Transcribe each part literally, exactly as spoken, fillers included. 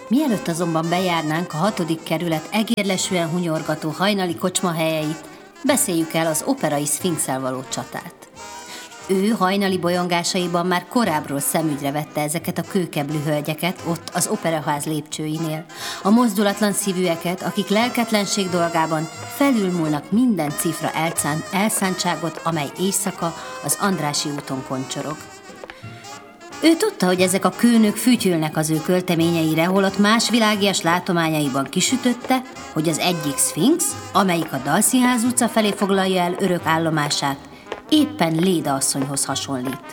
Mielőtt azonban bejárnánk a hatodik kerület egérlesűen hunyorgató hajnali kocsmahelyeit, beszéljük el az operai szfinxel való csatát. Ő hajnali bolyongásaiban már korábbról szemügyre vette ezeket a kőkeblű hölgyeket ott az operaház lépcsőinél, a mozdulatlan szívűeket, akik lelketlenség dolgában felülmúlnak minden cifra elszán, elszántságot, amely éjszaka az Andrássy úton koncsorog. Ő tudta, hogy ezek a kőnök fütyülnek az ő költeményeire, holott más világias látományaiban kisütötte, hogy az egyik szfinx, amelyik a Dalszínház utca felé foglalja el örök állomását, éppen Léda asszonyhoz hasonlít.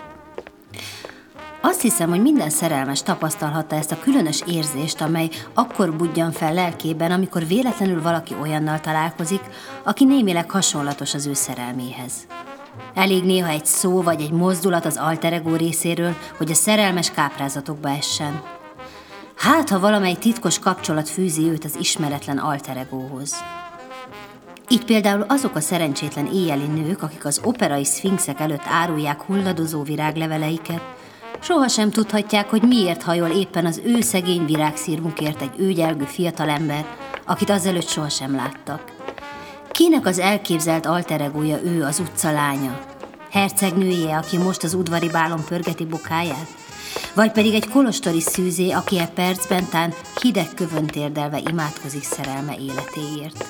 Azt hiszem, hogy minden szerelmes tapasztalhatta ezt a különös érzést, amely akkor budjan fel lelkében, amikor véletlenül valaki olyannal találkozik, aki némileg hasonlatos az ő szerelméhez. Elég néha egy szó vagy egy mozdulat az alter ego részéről, hogy a szerelmes káprázatokba essen. Hát, ha valamely titkos kapcsolat fűzi őt az ismeretlen alter egóhoz. Így például azok a szerencsétlen éjjeli nők, akik az operai szfinxek előtt árulják hulladozó virágleveleiket, sohasem tudhatják, hogy miért hajol éppen az ő szegény virágszirmukért egy őgyelgő fiatalember, akit azelőtt sohasem láttak. Kinek az elképzelt alter egója ő, az utca lánya? Hercegnője, aki most az udvari bálon pörgeti bokáját? Vagy pedig egy kolostori szűzé, aki e percben tán hideg kövön térdelve imádkozik szerelme életéért?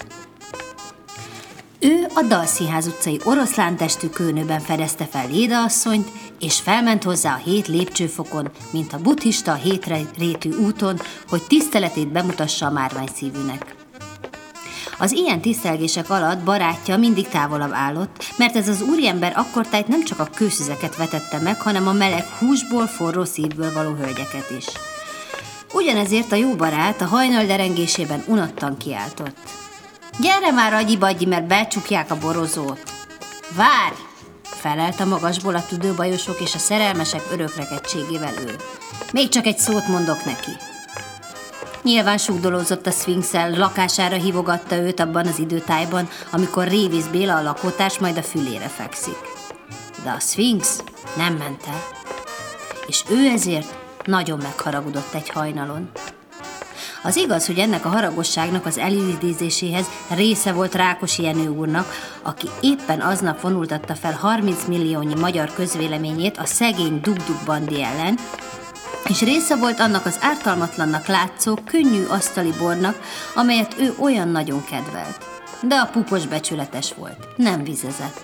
Ő a Dalszínház utcai oroszlántestű kőnőben fedezte fel Léda asszonyt, és felment hozzá a hét lépcsőfokon, mint a buddhista a hétrétű úton, hogy tiszteletét bemutassa a márványszívűnek. Az ilyen tisztelgések alatt barátja mindig távolabb állott, mert ez az úriember akkortájt nem csak a kőszüzeket vetette meg, hanem a meleg húsból, forró szívből való hölgyeket is. Ugyanezért a jó barát a hajnal derengésében unottan kiáltott. Gyere már, agyi-bagyi, mert becsukják a borozót. Várj! Felelt a magasból a tüdőbajosok és a szerelmesek örökrekedtségével ő. Még csak egy szót mondok neki. Nyilván sugdolózott a szfinxel, lakására hívogatta őt abban az időtájban, amikor Révész Béla a lakótárs majd a fülére fekszik. De a szfinx nem ment el, és ő ezért nagyon megharagudott egy hajnalon. Az igaz, hogy ennek a haragosságnak az elidézéséhez része volt Rákosi Jenő úrnak, aki éppen aznap vonultatta fel harminc milliónyi magyar közvéleményét a szegény Dug-Dug bandi ellen, és része volt annak az ártalmatlannak látszó, könnyű asztali bornak, amelyet ő olyan nagyon kedvelt. De a pupos becsületes volt, nem vizezett.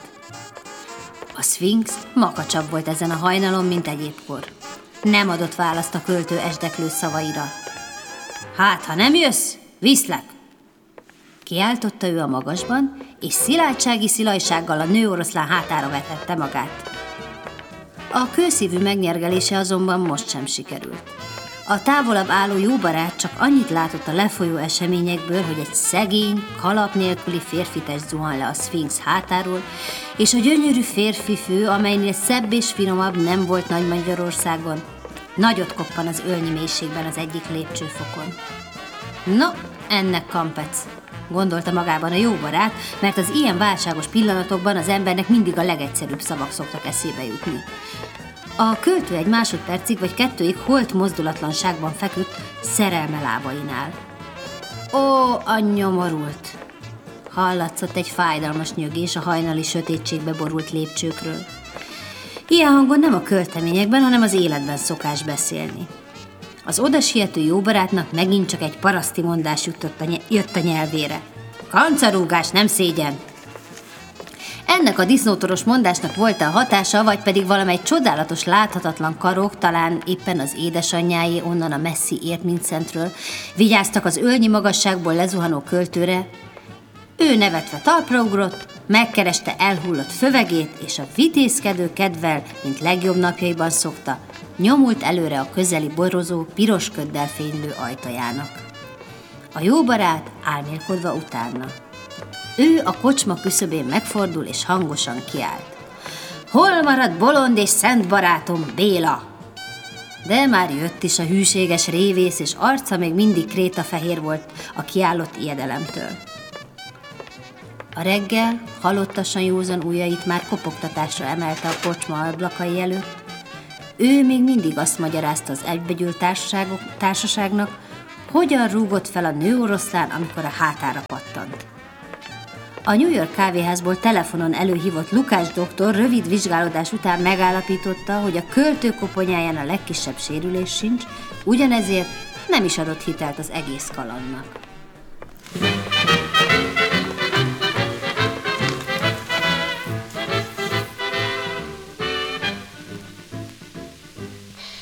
A szfinx makacsabb volt ezen a hajnalon, mint egyébkor. Nem adott választ a költő esdeklő szavaira. Hát, ha nem jössz, viszlek! Kiáltotta ő a magasban, és szilárdsági szilajsággal a nőoroszlán hátára vetette magát. A kőszívű megnyergelése azonban most sem sikerült. A távolabb álló jó barát csak annyit látott a lefolyó eseményekből, hogy egy szegény, kalap nélküli férfitest zuhan le a szfinx hátáról, és a gyönyörű férfi fő, amelynél szebb és finomabb nem volt Nagy Magyarországon, nagyot koppan az ölnyi mélységben az egyik lépcsőfokon. No, ennek kampec, gondolta magában a jó barát, mert az ilyen válságos pillanatokban az embernek mindig a legegyszerűbb szavak szoktak eszébe jutni. A költő egy másodpercig vagy kettőig holt mozdulatlanságban feküdt szerelme lábainál. Ó, a nyomorult! Hallatszott egy fájdalmas nyögés a hajnali sötétségbe borult lépcsőkről. Ilyen hangon nem a költeményekben, hanem az életben szokás beszélni. Az odasiető jóbarátnak megint csak egy paraszti mondás jutott a ny- jött a nyelvére. Kancarúgás, nem szégyen! Ennek a disznótoros mondásnak volt a hatása, vagy pedig valamely csodálatos, láthatatlan karok, talán éppen az édesanyjáé onnan a messzi Értmintszentről, vigyáztak az ölnyi magasságból lezuhanó költőre. Ő nevetve talpra ugrott, megkereste elhullott fövegét, és a vitézkedő kedvel, mint legjobb napjaiban szokta, nyomult előre a közeli borozó, piros köddel fénylő ajtajának. A jó barát álmélkodva utána. Ő a kocsma küszöbén megfordul, és hangosan kiált. Hol marad bolond és szent barátom, Béla? De már jött is a hűséges Révész, és arca még mindig krétafehér volt a kiállott ijedelemtől. A reggel halottasan józan ujjait már kopogtatásra emelte a kocsma ablakai előtt. Ő még mindig azt magyarázta az egybegyűlt társaságnak, hogyan rúgott fel a nőoroszlán, amikor a hátára pattant. A New York kávéházból telefonon előhívott Lukács doktor rövid vizsgálódás után megállapította, hogy a költő koponyáján a legkisebb sérülés sincs, ugyanezért nem is adott hitelt az egész kalandnak.